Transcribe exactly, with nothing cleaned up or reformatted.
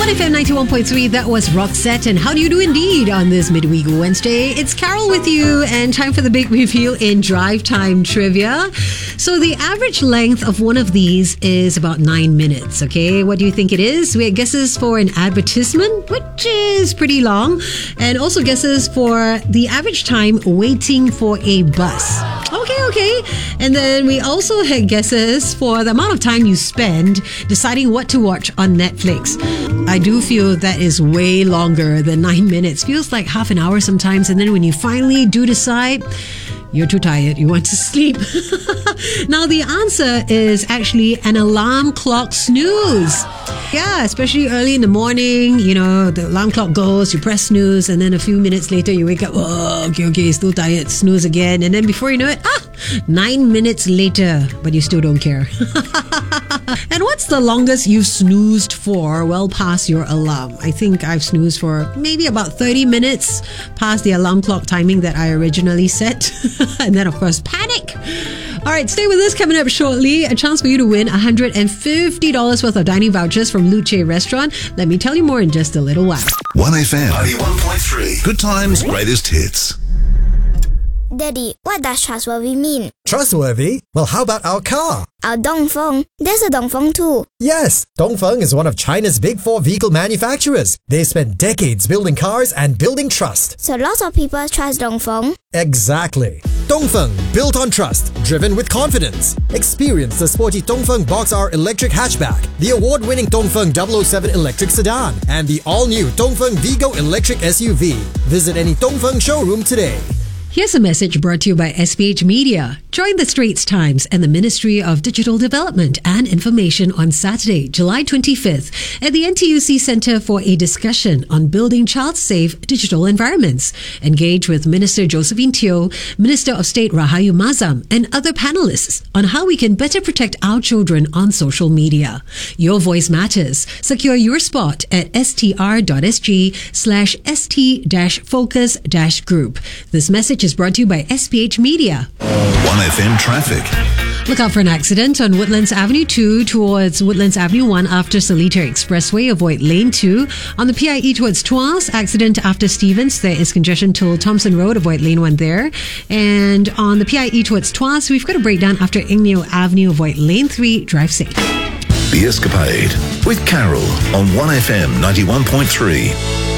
one F M ninety-one point three, that was Roxette, and how do you do indeed on this midweek Wednesday? It's Carol with you, and time for the big reveal in Drive Time Trivia. So the average length of one of these is about nine minutes, okay? What do you think it is? We had guesses for an advertisement, which is pretty long, and also guesses for the average time waiting for a bus. Okay, okay. And then we also had guesses for the amount of time you spend deciding what to watch on Netflix. I do feel that is way longer than nine minutes. Feels like half an hour sometimes. And then when you finally do decide, you're too tired, you want to sleep. Now, the answer is actually an alarm clock snooze. Yeah, especially early in the morning, you know, the alarm clock goes, you press snooze, and then a few minutes later you wake up, oh, okay, okay, still tired, snooze again. And then before you know it, ah, nine minutes later, but you still don't care. And what's the longest you've snoozed for well past your alarm? I think I've snoozed for maybe about thirty minutes past the alarm clock timing that I originally set. And then, of course, panic. All right, stay with us. Coming up shortly, a chance for you to win one hundred fifty dollars worth of dining vouchers from Luce Restaurant. Let me tell you more in just a little while. one F M ninety-one point three. Good times, greatest hits. Daddy, what does trustworthy mean? Trustworthy? Well, how about our car? Our Dongfeng. There's a Dongfeng too. Yes, Dongfeng is one of China's big four vehicle manufacturers. They spent decades building cars and building trust. So lots of people trust Dongfeng. Exactly. Dongfeng, built on trust, driven with confidence. Experience the sporty Dongfeng Box R electric hatchback, the award-winning Dongfeng double oh seven electric sedan, and the all-new Dongfeng Vigo electric S U V. Visit any Dongfeng showroom today. Here's a message brought to you by S P H Media. Join the Straits Times and the Ministry of Digital Development and Information on Saturday, July twenty-fifth at the N T U C Centre for a discussion on building child-safe digital environments. Engage with Minister Josephine Teo, Minister of State Rahayu Mazam, and other panelists on how we can better protect our children on social media. Your voice matters. Secure your spot at str.sg slash st-focus-group. This message is brought to you by S P H Media. one F M traffic. Look out for an accident on Woodlands Avenue two towards Woodlands Avenue one after Seletar Expressway. Avoid lane two. On the P I E towards Tuas, accident after Stevens. There is congestion till Thompson Road. Avoid lane one there. And on the P I E towards Tuas, we've got a breakdown after Ingneo Avenue. Avoid lane three. Drive safe. The Escapade with Carol on one F M ninety-one point three.